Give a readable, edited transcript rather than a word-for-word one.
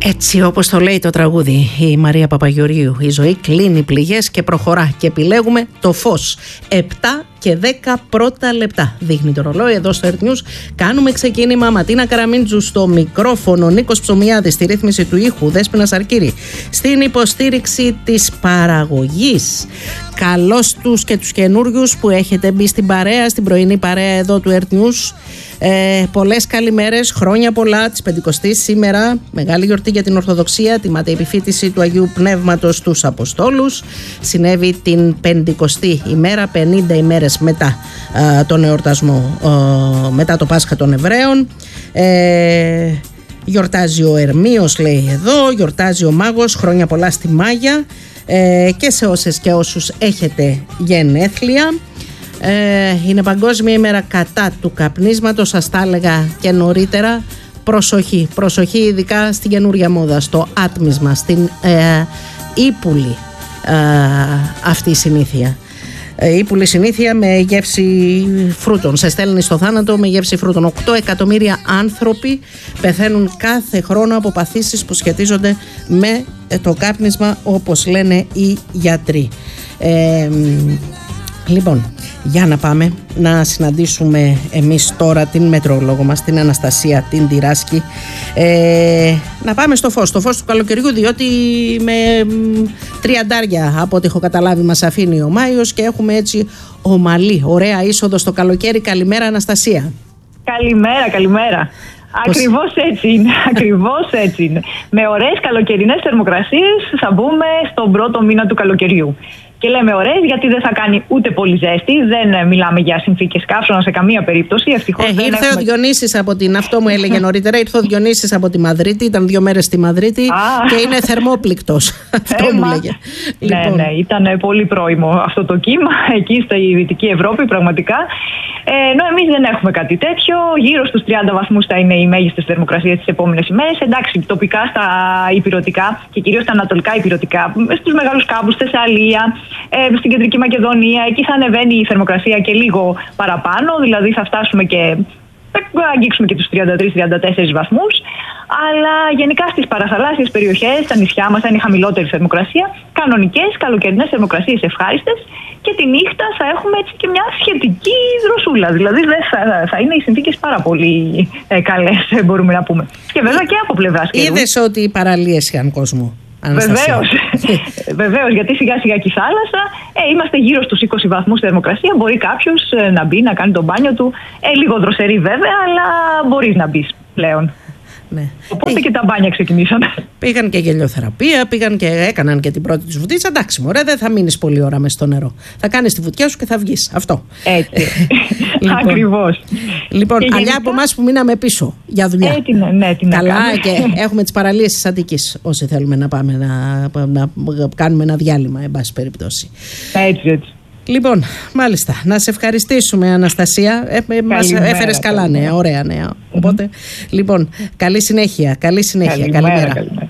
Έτσι όπως το λέει το τραγούδι η Μαρία Παπαγεωργίου, η ζωή κλείνει πληγές και προχωρά και επιλέγουμε το φως. 7 και 10 πρώτα λεπτά δείχνει το ρολόι εδώ στο Earth News. Κάνουμε ξεκίνημα. Ματίνα Καραμίντζου στο μικρόφωνο, Νίκος Ψωμιάδης στη ρύθμιση του ήχου, Δέσποινα Σαρκύρη στην υποστήριξη της παραγωγής. Καλώς τους και τους καινούριους που έχετε μπει στην παρέα, στην πρωινή παρέα εδώ του Earth News. Πολλές καλημέρες, χρόνια πολλά της 50ης σήμερα, μεγάλη γιορτή για την Ορθοδοξία, τη ματαιή επιφύτηση του Αγίου Πνεύματος στους Αποστόλους. Συνέβη την 50η ημέρα, 50 ημέρες μετά τον εορτασμό, μετά το Πάσχα των Εβραίων. Γιορτάζει ο Ερμίος, λέει εδώ, γιορτάζει ο Μάγος, χρόνια πολλά στη Μάγια και σε όσες και όσους έχετε γενέθλια. Είναι Παγκόσμια ημέρα κατά του καπνίσματος. Σας τα έλεγα και νωρίτερα. Προσοχή, προσοχή ειδικά στην καινούρια μόδα, στο άτμισμα, στην ύπουλη αυτή η συνήθεια. Ύπουλη συνήθεια με γεύση φρούτων. Σε στέλνει στο θάνατο με γεύση φρούτων. 8 εκατομμύρια άνθρωποι πεθαίνουν κάθε χρόνο από παθήσεις που σχετίζονται με το κάπνισμα, όπως λένε οι γιατροί. Λοιπόν, για να πάμε να συναντήσουμε εμείς τώρα την μετεωρολόγο μας, την Αναστασία την Τυράσκη. Να πάμε στο φως του καλοκαιριού, διότι με 30 από ό,τι έχω καταλάβει μας αφήνει ο Μάιος και έχουμε έτσι ομαλή, ωραία είσοδο στο καλοκαίρι. Καλημέρα Αναστασία. Καλημέρα. Ακριβώς έτσι είναι, Με ωραίες καλοκαιρινές θερμοκρασίες θα μπούμε στον πρώτο μήνα του καλοκαιριού. Και λέμε ωραίες γιατί δεν θα κάνει ούτε πολύ ζέστη, δεν μιλάμε για συνθήκες καύσωνα σε καμία περίπτωση. Ήρθε ο Διονύσης από την, αυτό μου έλεγε νωρίτερα, ήρθε ο Διονύσης από τη Μαδρίτη, ήταν 2 μέρες στη Μαδρίτη και είναι θερμόπληκτος. Αυτό μου λέγε. Ναι, ήταν πολύ πρόημο αυτό το κύμα εκεί στη Δυτική Ευρώπη πραγματικά. Ενώ εμείς δεν έχουμε κάτι τέτοιο, γύρω στους 30 βαθμούς θα είναι οι μέγιστες θερμοκρασίες τις επόμενες ημέρες. Εντάξει, τοπικά στα ηπειρωτικά και κυρίως στα ανατολικά ηπειρωτικά, στους μεγάλους κάμπους, Θεσσαλία, στην Κεντρική Μακεδονία, εκεί θα ανεβαίνει η θερμοκρασία και λίγο παραπάνω, δηλαδή θα φτάσουμε και θα αγγίξουμε και τους 33-34 βαθμούς. Αλλά γενικά στις παραθαλάσσιες περιοχές, στα νησιά μας θα είναι χαμηλότερη θερμοκρασία, κανονικές καλοκαιρινές θερμοκρασίες ευχάριστες και τη νύχτα θα έχουμε έτσι και μια σχετική δροσούλα. Δηλαδή θα είναι οι συνθήκες πάρα πολύ καλές, μπορούμε να πούμε. Και βέβαια και από πλευράς καιρού. Είδες ότι οι παραλίες είχαν κόσμο. Βεβαίως, γιατί σιγά σιγά και η θάλασσα, είμαστε γύρω στους 20 βαθμούς θερμοκρασία. Μπορεί κάποιος να μπει, να κάνει το μπάνιο του. Λίγο δροσερή βέβαια, αλλά μπορείς να μπεις πλέον. Ναι. Οπότε και τα μπάνια ξεκινήσαμε. Πήγαν και γελιοθεραπεία, πήγαν και έκαναν και την πρώτη της βουτίτσα. Εντάξει, μωρέ, δεν θα μείνεις πολλή ώρα μες στο νερό. Θα κάνεις τη βουτιά σου και θα βγεις. Αυτό. Έτσι. Ακριβώς. Λοιπόν, αλλιά από εμάς που μείναμε πίσω για δουλειά. Καλά, και έχουμε τις παραλίες της Αττικής. Όσοι θέλουμε να πάμε να κάνουμε ένα διάλειμμα, εν πάση περιπτώσει. Έτσι. Λοιπόν, μάλιστα, να σε ευχαριστήσουμε Αναστασία, μας έφερες καλά νέα, ωραία νέα. Οπότε, λοιπόν, καλή συνέχεια, καλημέρα.